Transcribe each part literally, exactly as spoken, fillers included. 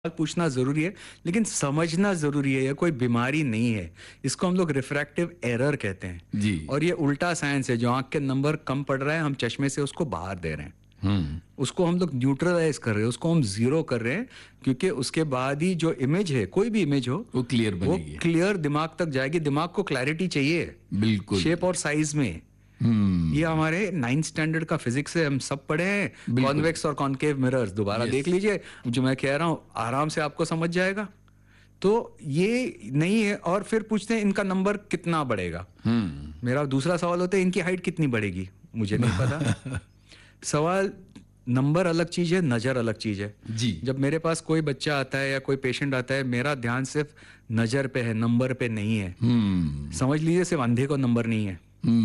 पूछना ज़रूरी है, लेकिन समझना ज़रूरी है, ये कोई बीमारी नहीं है। इसको हम लोग रिफ्रैक्टिव एरर कहते हैं। जी। और ये उल्टा साइंस है, जो आँख के नंबर कम पड़ रहा है, हम चश्मे से उसको बाहर दे रहे हैं। हुँ। उसको हम लोग न्यूट्रलाइज़ कर रहे हैं, उसको हम ज़ीरो कर रहे हैं, क्योंकि उसके बाद ही जो इमेज है, कोई भी इमेज हो, वो क्लियर वो बनेगी। क्लियर दिमाग तक जाएगी। दिमाग को क्लैरिटी चाहिए, बिल्कुल। शेप और साइज़ में। हुँ। ये हमारे नाइन्थ स्टैंडर्ड का फिजिक्स है, हम सब पढ़े हैं। बिल्कुल। कॉन्वेक्स और कॉनकेव मिरर्स दोबारा Yes. देख लीजिए, जो मैं कह रहा हूँ आराम से आपको समझ जाएगा। तो ये नहीं है। और फिर पूछते हैं इनका नंबर कितना बढ़ेगा। हुँ। मेरा दूसरा सवाल होता है इनकी हाइट कितनी बढ़ेगी, मुझे नहीं पता। सवाल, नंबर अलग चीज है, नजर अलग चीज है। जी। जब मेरे पास कोई बच्चा आता है या कोई पेशेंट आता है, मेरा ध्यान सिर्फ नजर पे है, नंबर पे नहीं है। हुँ। समझ लीजिए सिर्फ अंधे को नंबर नहीं है।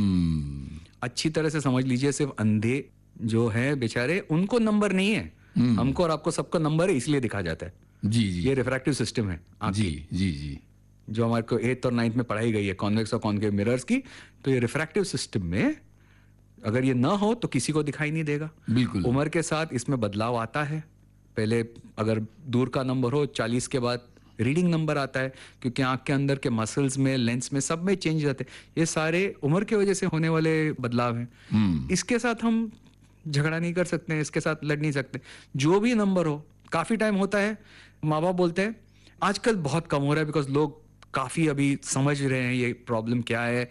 हुँ। अच्छी तरह से समझ लीजिए, सिर्फ अंधे जो है बेचारे, उनको नंबर नहीं है। हम्म। हमको और आपको सबको नंबर है, इसलिए दिखा जाता है। जी, जी। ये रिफ्रैक्टिव सिस्टम है आँख जी, की, जी, जी। जो हमारे को एट्थ और नाइन्थ में पढ़ाई गई है, कॉन्वेक्स और कॉनकेव मिरर्स की। तो ये रिफ्रैक्टिव सिस्टम में अगर ये ना हो तो किसी को दिखाई नहीं देगा। बिल्कुल। उम्र के साथ इसमें बदलाव आता है। पहले अगर दूर का नंबर हो, चालीस के बाद रीडिंग नंबर आता है, क्योंकि आंख के अंदर के मसल्स में, लेंस में, सब में चेंज आते हैं। ये सारे उम्र की वजह से होने वाले बदलाव हैं। हुँ। इसके साथ हम झगड़ा नहीं कर सकते हैं, इसके साथ लड़ नहीं सकते। जो भी नंबर हो, काफी टाइम होता है माँ बाप बोलते हैं, आजकल बहुत कम हो रहा है, बिकॉज लोग काफी अभी समझ रहे हैं ये प्रॉब्लम क्या है।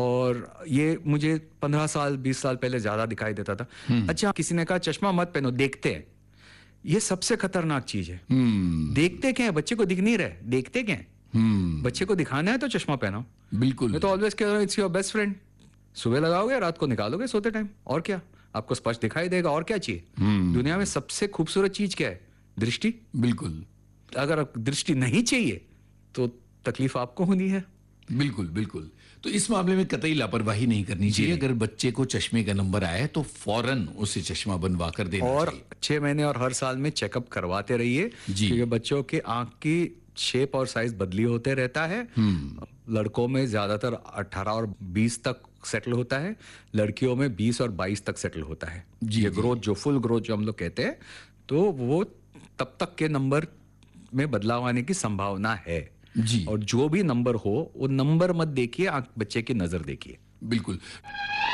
और ये मुझे पंद्रह साल बीस साल पहले ज्यादा दिखाई देता था। अच्छा, किसी ने कहा चश्मा मत पहनो, देखते हैं। ये सबसे खतरनाक चीज है। हुँ। देखते क्या है, बच्चे को दिख नहीं रहा है, देखते क्या है। हुँ। बच्चे को दिखाना है तो चश्मा पहनो। बिल्कुल। मैं तो ऑलवेज कह रहा हूँ, इट्स योर बेस्ट फ्रेंड। सुबह लगाओगे, रात को निकालोगे सोते टाइम, और क्या, आपको स्पष्ट दिखाई देगा, और क्या चाहिए। हुँ। दुनिया में सबसे खूबसूरत चीज क्या है? दृष्टि। बिल्कुल। अगर दृष्टि नहीं चाहिए तो तकलीफ आपको होनी है। बिल्कुल, बिल्कुल। तो इस मामले में कतई लापरवाही नहीं करनी चाहिए। नहीं। अगर बच्चे को चश्मे का नंबर आए तो फौरन उसे चश्मा बनवा कर देना और चाहिए। छह महीने और हर साल में चेकअप करवाते रहिए, जी। क्योंकि बच्चों के आंख की शेप और साइज बदली होते रहता है। लड़कों में ज्यादातर अठारह और बीस तक सेटल होता है, लड़कियों में बीस और बाईस तक सेटल होता है। जी, ये जी। ग्रोथ, जो फुल ग्रोथ जो हम लोग कहते हैं, तो वो तब तक के नंबर में बदलाव आने की संभावना है। जी। और जो भी नंबर हो, वो नंबर मत देखिए, आंख बच्चे की नजर देखिए। बिल्कुल।